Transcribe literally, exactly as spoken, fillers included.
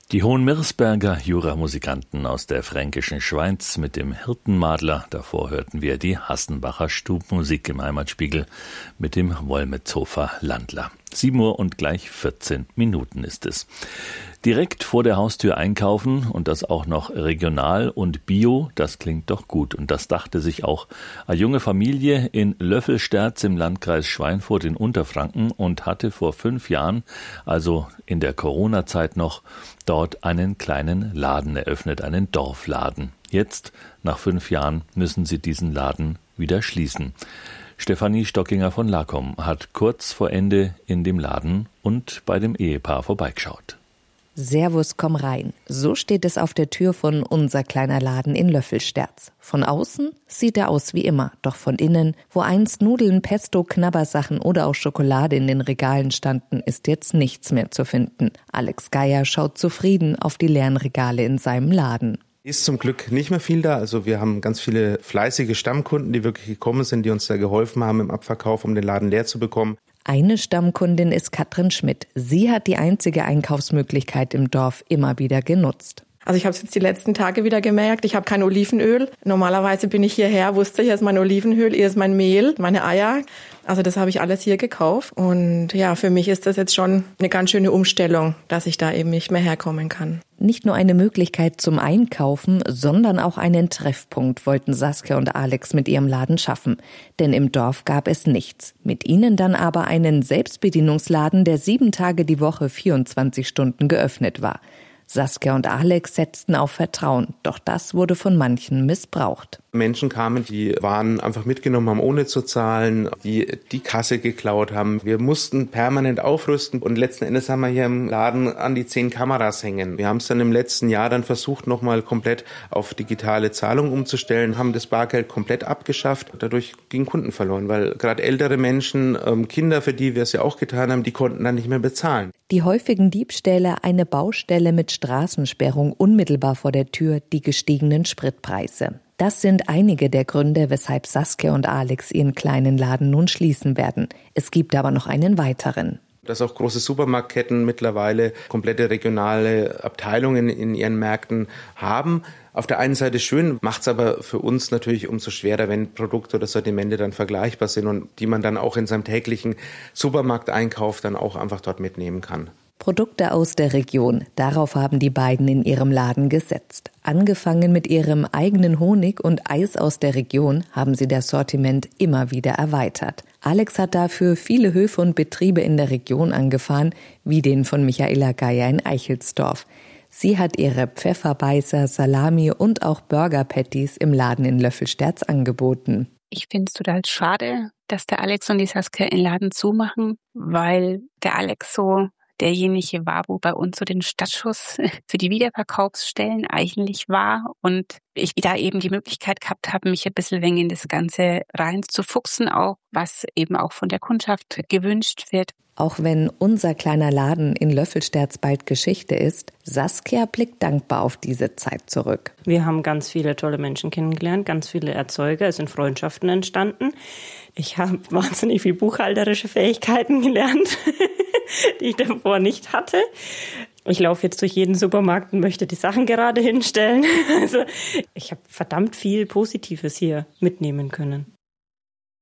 Die Hohenmirsberger Jura-Musikanten aus der fränkischen Schweiz mit dem Hirtenmadler. Davor hörten wir die Hassenbacher Stubmusik im Heimatspiegel mit dem Wolmetzhofer Landler. sieben Uhr und gleich vierzehn Minuten ist es. Direkt vor der Haustür einkaufen und das auch noch regional und bio, das klingt doch gut. Und das dachte sich auch eine junge Familie in Löffelsterz im Landkreis Schweinfurt in Unterfranken und hatte vor fünf Jahren, also in der Corona-Zeit noch, dort einen kleinen Laden eröffnet, einen Dorfladen. Jetzt, nach fünf Jahren, müssen sie diesen Laden wieder schließen. Stefanie Stockinger von Lacom hat kurz vor Ende in dem Laden und bei dem Ehepaar vorbeigeschaut. Servus, komm rein. So steht es auf der Tür von unser kleiner Laden in Löffelsterz. Von außen sieht er aus wie immer, doch von innen, wo einst Nudeln, Pesto, Knabbersachen oder auch Schokolade in den Regalen standen, ist jetzt nichts mehr zu finden. Alex Geier schaut zufrieden auf die leeren Regale in seinem Laden. Ist zum Glück nicht mehr viel da. Also wir haben ganz viele fleißige Stammkunden, die wirklich gekommen sind, die uns da geholfen haben im Abverkauf, um den Laden leer zu bekommen. Eine Stammkundin ist Katrin Schmidt. Sie hat die einzige Einkaufsmöglichkeit im Dorf immer wieder genutzt. Also ich habe es jetzt die letzten Tage wieder gemerkt, ich habe kein Olivenöl. Normalerweise bin ich hierher, wusste, hier ist mein Olivenöl, hier ist mein Mehl, meine Eier. Also das habe ich alles hier gekauft. Und ja, für mich ist das jetzt schon eine ganz schöne Umstellung, dass ich da eben nicht mehr herkommen kann. Nicht nur eine Möglichkeit zum Einkaufen, sondern auch einen Treffpunkt wollten Saskia und Alex mit ihrem Laden schaffen. Denn im Dorf gab es nichts. Mit ihnen dann aber einen Selbstbedienungsladen, der sieben Tage die Woche vierundzwanzig Stunden geöffnet war. Saskia und Alex setzten auf Vertrauen, doch das wurde von manchen missbraucht. Menschen kamen, die Waren einfach mitgenommen haben, ohne zu zahlen, die die Kasse geklaut haben. Wir mussten permanent aufrüsten und letzten Endes haben wir hier im Laden an die zehn Kameras hängen. Wir haben es dann im letzten Jahr dann versucht, nochmal komplett auf digitale Zahlung umzustellen, haben das Bargeld komplett abgeschafft. Dadurch gingen Kunden verloren, weil gerade ältere Menschen, Kinder, für die wir es ja auch getan haben, die konnten dann nicht mehr bezahlen. Die häufigen Diebstähle, eine Baustelle mit Straßensperrung unmittelbar vor der Tür, die gestiegenen Spritpreise. Das sind einige der Gründe, weshalb Saskia und Alex ihren kleinen Laden nun schließen werden. Es gibt aber noch einen weiteren. Dass auch große Supermarktketten mittlerweile komplette regionale Abteilungen in ihren Märkten haben. Auf der einen Seite schön, macht es aber für uns natürlich umso schwerer, wenn Produkte oder Sortimente dann vergleichbar sind und die man dann auch in seinem täglichen Supermarkteinkauf dann auch einfach dort mitnehmen kann. Produkte aus der Region, darauf haben die beiden in ihrem Laden gesetzt. Angefangen mit ihrem eigenen Honig und Eis aus der Region haben sie das Sortiment immer wieder erweitert. Alex hat dafür viele Höfe und Betriebe in der Region angefahren, wie den von Michaela Geier in Eichelsdorf. Sie hat ihre Pfefferbeißer, Salami und auch Burger-Patties im Laden in Löffelsterz angeboten. Ich finde es total schade, dass der Alex und die Saskia den Laden zumachen, weil der Alex so derjenige war, wo bei uns so den Startschuss für die Wiederverkaufsstellen eigentlich war und ich da eben die Möglichkeit gehabt habe, mich ein bisschen wenig in das Ganze reinzufuchsen, auch was eben auch von der Kundschaft gewünscht wird. Auch wenn unser kleiner Laden in Löffelsterz bald Geschichte ist, Saskia blickt dankbar auf diese Zeit zurück. Wir haben ganz viele tolle Menschen kennengelernt, ganz viele Erzeuger, es sind Freundschaften entstanden. Ich habe wahnsinnig viel buchhalterische Fähigkeiten gelernt, die ich davor nicht hatte. Ich laufe jetzt durch jeden Supermarkt und möchte die Sachen gerade hinstellen. Also ich habe verdammt viel Positives hier mitnehmen können.